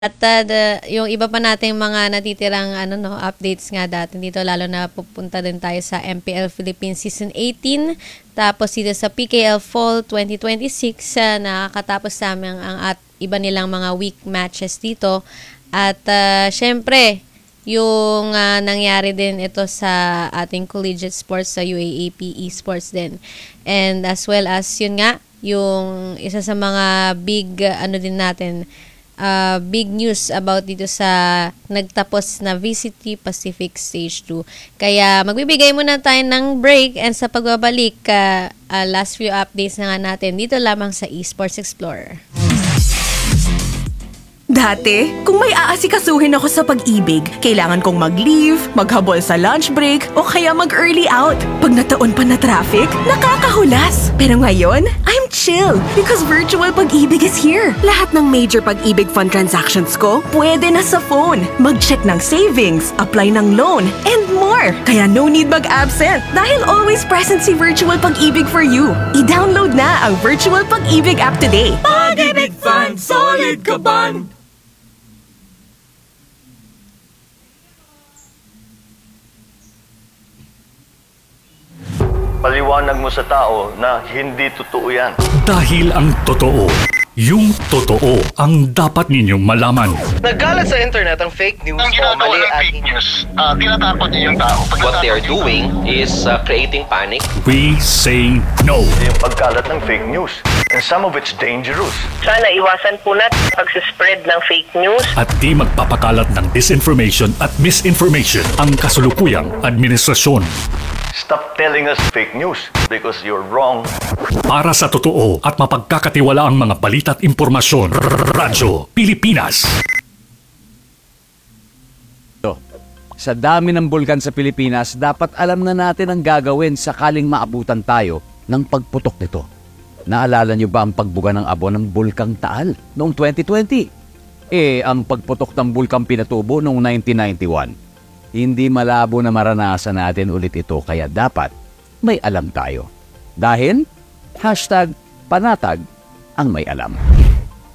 At yung iba pa nating mga natitirang updates nga dati dito, lalo na pupunta din tayo sa MPL Philippines Season 18, tapos dito sa PKL Fall 2026, nakakatapos namin ang iba nilang mga week matches dito. At syempre, yung nangyari din ito sa ating collegiate sports sa UAAP Esports din. And as well as yun nga, yung isa sa mga big din natin, big news about dito sa nagtapos na VCT Pacific Stage 2. Kaya magbibigay muna tayo ng break, and sa pagbabalik, last few updates na nga natin dito lamang sa Esports Explorer. Dati, kung may aasikasuhin ako sa pag-ibig, kailangan kong mag-leave, maghabol sa lunch break, o kaya mag-early out. Pag nataon pa na traffic, nakakahulas. Pero ngayon, I'm chill because virtual pag-ibig is here. Lahat ng major pag-ibig fund transactions ko, pwede na sa phone. Mag-check ng savings, apply ng loan, and more. Kaya no need mag-absent dahil always present si Virtual Pag-ibig for you. I-download na ang Virtual Pag-ibig app today. Pag-ibig Fund, solid ka ban! Paliwanag mo sa tao na hindi totoo yan. Dahil ang totoo, yung totoo ang dapat ninyong malaman. Nagkalat sa internet ang fake news Ang o ginagawa mali ng at fake news, tinatakot niyo yung tao. What they are doing is creating panic. We say no. Yung pagkalat ng fake news. And some of it's dangerous. Sana iwasan po natin pag-spread ng fake news. At di magpapakalat ng disinformation at misinformation ang kasulukuyang administrasyon. Stop telling us fake news because you're wrong. Para sa totoo at mapagkakatiwalaang mga balita at impormasyon, Radyo Pilipinas. Sa dami ng bulkan sa Pilipinas, dapat alam na natin ang gagawin sakaling maabutan tayo ng pagputok nito. Naalala niyo ba ang pagbuga ng abo ng Bulkang Taal noong 2020? Ang pagputok ng Bulkang Pinatubo noong 1991. Hindi malabo na maranasan natin ulit ito, kaya dapat may alam tayo. Dahil #panatag ang may alam.